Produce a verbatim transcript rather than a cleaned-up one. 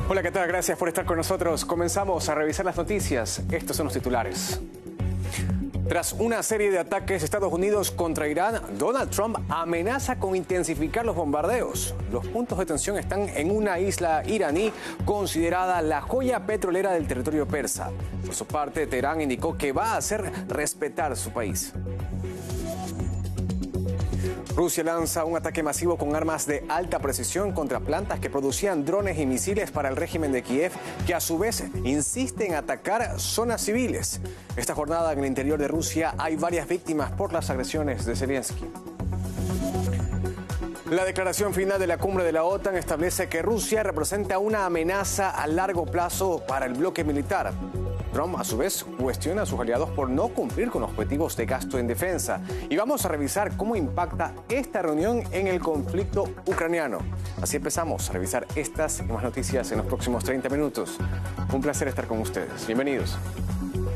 Hola, ¿qué tal? Gracias por estar con nosotros. Comenzamos a revisar las noticias. Estos son los titulares. Tras una serie de ataques de Estados Unidos contra Irán, Donald Trump amenaza con intensificar los bombardeos. Los puntos de tensión están en una isla iraní considerada la joya petrolera del territorio persa. Por su parte, Teherán indicó que va a hacer respetar su país. Rusia lanza un ataque masivo con armas de alta precisión contra plantas que producían drones y misiles para el régimen de Kiev, que a su vez insiste en atacar zonas civiles. Esta jornada en el interior de Rusia hay varias víctimas por las agresiones de Zelensky. La declaración final de la cumbre de la OTAN establece que Rusia representa una amenaza a largo plazo para el bloque militar. Trump, a su vez, cuestiona a sus aliados por no cumplir con los objetivos de gasto en defensa. Y vamos a revisar cómo impacta esta reunión en el conflicto ucraniano. Así empezamos a revisar estas y más noticias en los próximos treinta minutos. Un placer estar con ustedes. Bienvenidos.